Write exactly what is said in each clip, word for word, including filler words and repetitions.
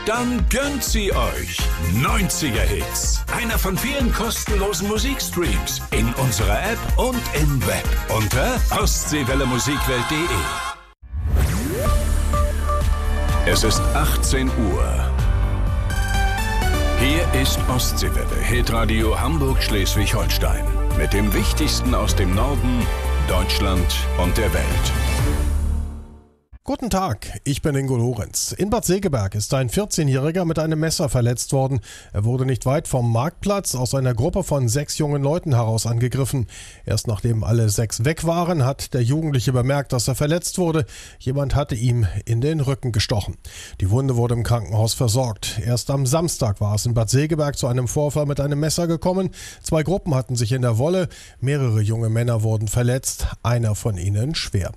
Dann gönnt sie euch. neunziger Hits. Einer von vielen kostenlosen Musikstreams. In unserer App und im Web. Unter ostseewelle musikwelt punkt de. Es ist achtzehn Uhr. Hier ist Ostseewelle, Hitradio Hamburg-Schleswig-Holstein. Mit dem Wichtigsten aus dem Norden, Deutschland und der Welt. Guten Tag, ich bin Ingo Lorenz. In Bad Segeberg ist ein vierzehnjähriger mit einem Messer verletzt worden. Er wurde nicht weit vom Marktplatz aus einer Gruppe von sechs jungen Leuten heraus angegriffen. Erst nachdem alle sechs weg waren, hat der Jugendliche bemerkt, dass er verletzt wurde. Jemand hatte ihm in den Rücken gestochen. Die Wunde wurde im Krankenhaus versorgt. Erst am Samstag war es in Bad Segeberg zu einem Vorfall mit einem Messer gekommen. Zwei Gruppen hatten sich in der Wolle. Mehrere junge Männer wurden verletzt, einer von ihnen schwer.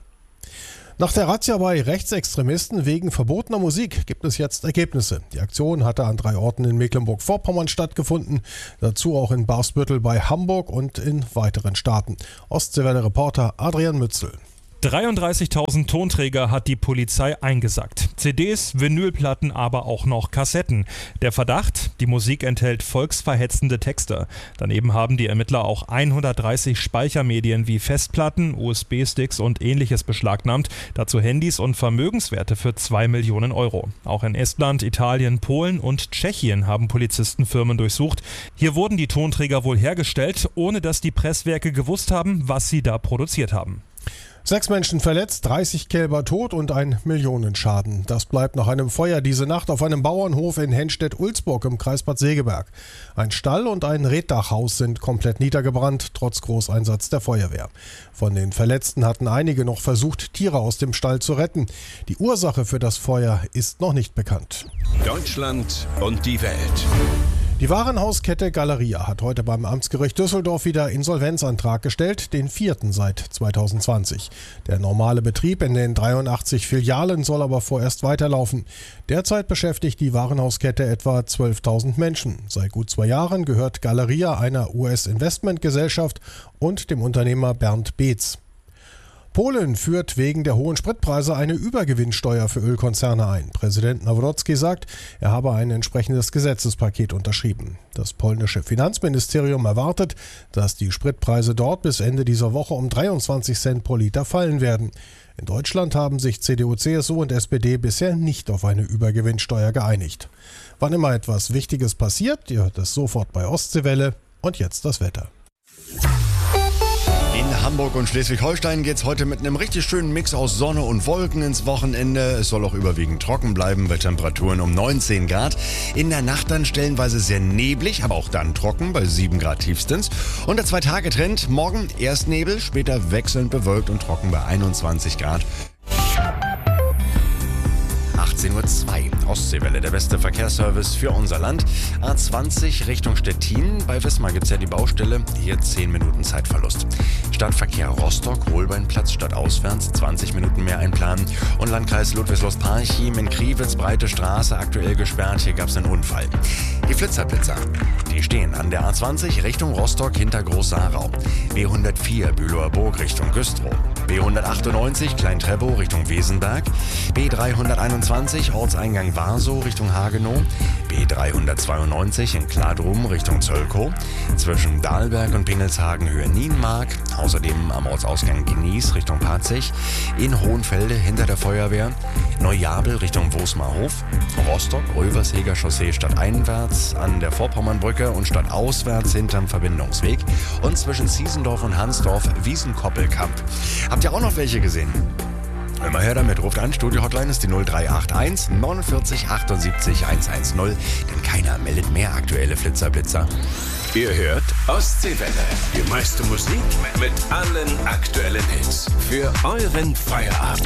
Nach der Razzia bei Rechtsextremisten wegen verbotener Musik gibt es jetzt Ergebnisse. Die Aktion hatte an drei Orten in Mecklenburg-Vorpommern stattgefunden, dazu auch in Barsbüttel bei Hamburg und in weiteren Staaten. Ostseewelle-Reporter Adrian Mützel. dreiunddreißigtausend Tonträger hat die Polizei eingesackt. C Ds, Vinylplatten, aber auch noch Kassetten. Der Verdacht, die Musik enthält volksverhetzende Texte. Daneben haben die Ermittler auch hundertdreißig Speichermedien wie Festplatten, U S B-Sticks und ähnliches beschlagnahmt. Dazu Handys und Vermögenswerte für zwei Millionen Euro. Auch in Estland, Italien, Polen und Tschechien haben Polizisten Firmen durchsucht. Hier wurden die Tonträger wohl hergestellt, ohne dass die Presswerke gewusst haben, was sie da produziert haben. Sechs Menschen verletzt, dreißig Kälber tot und ein Millionenschaden. Das bleibt nach einem Feuer diese Nacht auf einem Bauernhof in Henstedt-Ulzburg im Kreis Bad Segeberg. Ein Stall und ein Reetdachhaus sind komplett niedergebrannt, trotz Großeinsatz der Feuerwehr. Von den Verletzten hatten einige noch versucht, Tiere aus dem Stall zu retten. Die Ursache für das Feuer ist noch nicht bekannt. Deutschland und die Welt. Die Warenhauskette Galeria hat heute beim Amtsgericht Düsseldorf wieder Insolvenzantrag gestellt, den vierten seit zweitausendzwanzig. Der normale Betrieb in den dreiundachtzig Filialen soll aber vorerst weiterlaufen. Derzeit beschäftigt die Warenhauskette etwa zwölftausend Menschen. Seit gut zwei Jahren gehört Galeria einer U S-Investmentgesellschaft und dem Unternehmer Bernd Beetz. Polen führt wegen der hohen Spritpreise eine Übergewinnsteuer für Ölkonzerne ein. Präsident Nawrocki sagt, er habe ein entsprechendes Gesetzespaket unterschrieben. Das polnische Finanzministerium erwartet, dass die Spritpreise dort bis Ende dieser Woche um dreiundzwanzig Cent pro Liter fallen werden. In Deutschland haben sich C D U, C S U und S P D bisher nicht auf eine Übergewinnsteuer geeinigt. Wann immer etwas Wichtiges passiert, ihr hört es sofort bei Ostseewelle. Und jetzt das Wetter. In Hamburg und Schleswig-Holstein geht's heute mit einem richtig schönen Mix aus Sonne und Wolken ins Wochenende. Es soll auch überwiegend trocken bleiben bei Temperaturen um neunzehn Grad. In der Nacht dann stellenweise sehr neblig, aber auch dann trocken bei sieben Grad tiefstens. Und der Zwei-Tage-Trend: morgen erst Nebel, später wechselnd bewölkt und trocken bei einundzwanzig Grad. achtzehn Uhr zwei. Ostseewelle, der beste Verkehrsservice für unser Land. A zwanzig Richtung Stettin. Bei Wismar gibt es ja die Baustelle. Hier zehn Minuten Zeitverlust. Stadtverkehr Rostock, Holbeinplatz stadtauswärts, zwanzig Minuten mehr einplanen. Und Landkreis Ludwigslust-Parchim in Kriwitz, breite Straße, aktuell gesperrt. Hier gab es einen Unfall. Die Flitzerblitzer, die stehen an der A zwanzig Richtung Rostock hinter Groß-Sarau. B hundertvier Bülower Burg Richtung Güstrow. B hundertachtundneunzig Klein-Treppow Richtung Wesenberg. B dreihunderteinundzwanzig Ortseingang Warsow Richtung Hagenow. B dreihundertzweiundneunzig in Kladrum Richtung Zölkow. Zwischen Dahlberg und Pingelshagen Höhe Nienmark. Außerdem am Ortsausgang Genieß Richtung Parzig. In Hohenfelde hinter der Feuerwehr. Neujabel Richtung Wosmarhof. Rostock Röversheger Chaussee stadteinwärts an der Vorpommernbrücke und stadtauswärts hinterm Verbindungsweg. Und zwischen Ziesendorf und Hansdorf Wiesenkoppelkamp. Habt ihr auch noch welche gesehen? Immer her damit, ruft an, Studio-Hotline ist die null drei acht eins neunundvierzig achtundsiebzig hundertzehn, denn keiner meldet mehr aktuelle Flitzerblitzer. Ihr hört Ostseewelle, die meiste Musik mit allen aktuellen Hits für euren Feierabend.